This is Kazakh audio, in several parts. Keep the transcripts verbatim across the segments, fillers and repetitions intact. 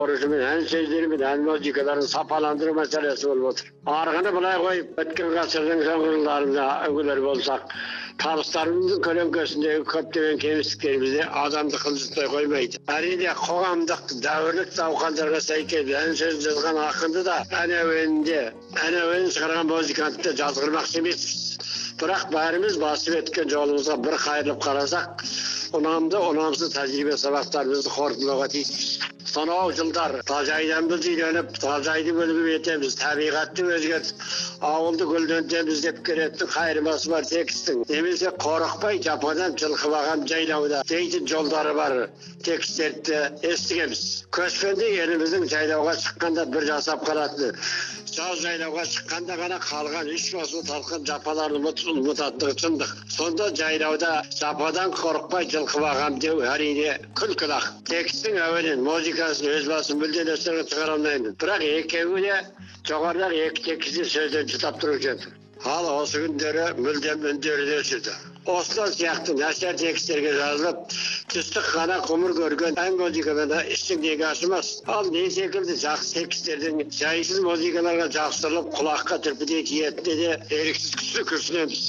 Orasымен ән сөздері мен ән музыкаларын сапаландыру мәселесі болып отыр. Арғыны былай қойып, өткен ғасырдың соңғы жылдарында үңгілер болсақ, табыстарымыздың көлеңкесіндегі көптеген кемістіктерімізде адамды қылжытпай қоймайды. Әрине қоғамдық дәуірлік науқандарға сәйкес ән сөз жазған ақынды да ән әуенінде, ән әуенін шығарған музыкантты жазғырмақшы емеспіз. Бірақ бәріміз басып өткен жолымызға бір қайырылып қарасақ, ұнамды, ұнамсыз тәжірибе сабақтарымызды қорытындылауға тиіспіз. Сонау жылдар тажайдан біз үйреніп, тажайды бөліп етеміз, табиғатты өзгертіп, ауылды гүлдентеміз деп келетін қайырмасы бар текстің. Немесе қорықпай жападан жылқыбаған жайлауда дейтін жолдары бар тексттерді естігеміз. Көшпенді еліміздің жайлауға шыққанда бір жасап қалатыны, жаз жайлауға шыққанда ғана қалған үш басу талқан жапаларын ұмытатындығы шындық. Сонда жайлауда жападан қорықпай жылқыбаған деу әрине күлкілі-ақ. Текстің әуенін, музыкасын өз басын мүлден өсіріп шығара алмаймын. Бірақ екеуі де жоғарыдағы екі текстті сөзден жұтап тұру екен. Ал осы күндері мүлдем үндері де өшірді. Осыдан сияқты нәрсер тексттерге жазылып, түстік қана құмыр көрген ән музыкадан іштің неге ашымас. Ал не секілді жақсы тексттердің жайсыз музыкаларға жақсырылып, құлаққа түрпідей тиетіне де еріксіз күшті күрсінеміз.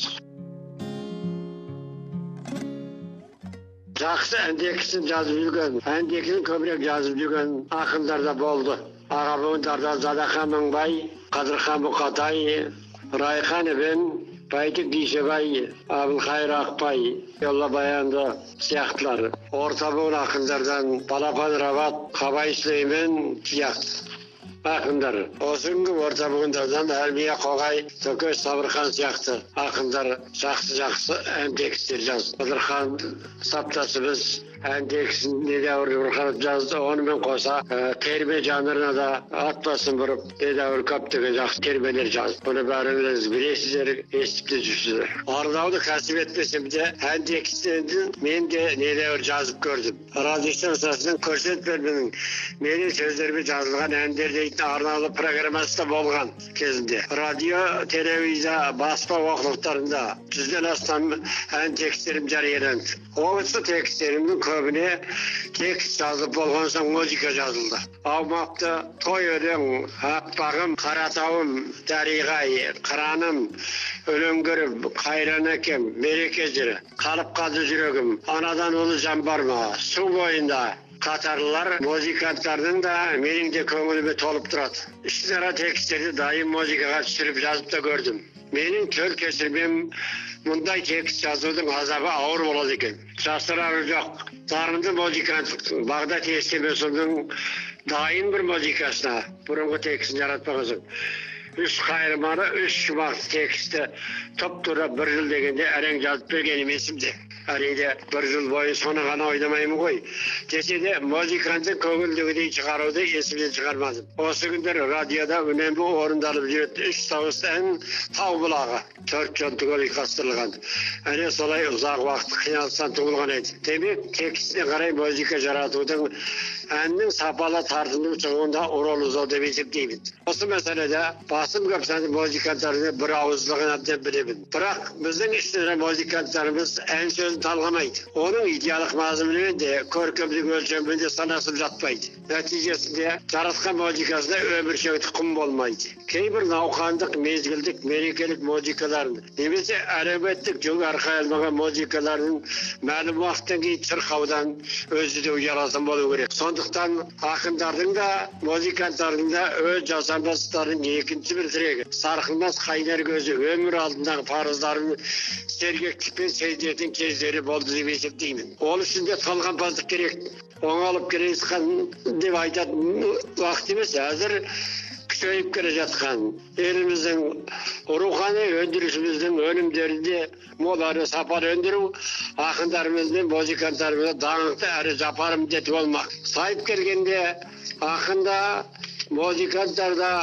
Жақсы әндекісін жазып жүрген, әндекісін көбірек жазып жүрген ақындар да болды. Аға буындардан Задақан Мыңбай, Қадырхан Мұқатай, Райхан Ибн, Байтік Дүйсебай, Абылқайыр Ақбай, Жолла Баянды сияқтылар. Орта буын ақындардан Балапан Рабат, Қабай Сүлеймен сияқты ақындар. Осы күнгі орта буындардан Әлмия Қоғай, Төкеш Сабырхан сияқты ақындар жақсы-жақсы ән текстер жазды. Қадырхан Саптасыбыз ән текстін недәуір бұрқанып жазды. Онымен қоса терме жанрына да ат басын бұрып, недәуір көптеген жақсы термелер жазды. Бұны бәріңіз білесіздер, естіп те жүрсіздер. Орындауды кәсіп етпесем де, ән тексттерін мен де недәуір жазып көрдім. Радио станциясының көрсет бөлімінің менің сөздеріме жазылған әндер дейтін арнаулы программасы да болған кезінде. Радио, телевизия, баспа оқулықтарында жүзден астам ән тексттерім жарияланды. Осы тексттерімнің көбіне текст жазып болған соң музыка жазылды. Аумақты той өлең, аппағым, қаратауым, дариғай, қыраным, өлеңгірім, қайран әкем, мереке жыры, қалып қалды жүрегім, анадан ұлы жан бар ма, су бойында қатарлылар музыканттардың да менің де көңіліме толып тұрады. Ішінара тексттерді дайым музыкаға түсіріп жазып та көрдім. Менің төл кесірмем мұндай текст жазудың азабы ауыр болады екен. Жасырары жоқ. Дарынды музыкант Бағдат Естемесұлының дайын бір музыкасына бұрынғы текстін жаратпаған соң. Үш қайырманы, үш шумақты тексті топ-тура бір жыл дегенде әрең жазып бергенім есімде. Әрине бір жыл бойы соны ғана ойнамаймын ғой. Десе де музыканттың көңілдегідей шығаруды есімден шығармадым. Осы күндер радиода үнемі орындалып жүретін үш дауысты ән Тау бұлағы, төрт жол түгел ұйқастырылған. Әне солай ұзақ уақыт қиналыстан туылған еді. Демек текстіне қарай музыка жаратудың әннің сапалы тартынып шығуында рөлі зор деп есептеймін. Осы мәселеде басым көп сәнді музыканттарының бір ауыздылығын әбден білемін. Бірақ біздің ішінде музыканттарымыз ән сөзін талғамайды. Оның идеялық мазмұнымен де көркемдік өлшемінде санасып жатпайды. Нәтижесінде жаратқан музыкасында өміршеңдік құн болмайды. Кейбір науқандық, мезгілдік, мерекелік музыкаларын немесе әлеуметтік жүгі арқаланбаған музыкалардың мәлім уақыттан кейін шырқаудан өзі де ұялатын болу керек. Сондықтан ақындардың да, музыканттардың да өз жасампаздықтарының екінші бір тірегі. Сарқылмас қайнар көзі өмір алдындағы парыздарын сергектікпен сезінетін кездері болды деп есептеймін. Ол үшін де талғампаздық керек. Оңалып келе жатқан деп айтатын уақыт емес, әзір күшейіп келе жатқан еліміздің рухани өндірісіміздің өнімдерінде мол әрі сапалы өндіру ақындарымыз бен музыканттарымызға даңқты әрі жапар міндеті болмақ. Сайып келгенде ақында, музыканттарда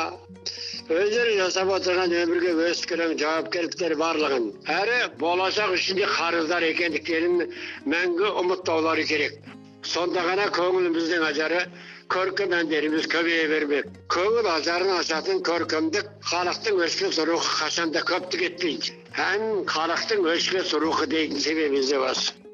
өздері жасап отырған өмірге өз керең жауапкершіліктері барлығын әрі болашақ ішінде қарыздар екендіктерін мәңгі ұмытпаулары керек. Сонда ғана көңіліміздің ажары, көркем әндеріміз көбейе бермек. Көңіл ажарын ашатын көркемдік халықтың өшпес рухы қашанда көптік етпейді. Ән халықтың өшпес рухы дейтін себебіміз де осы.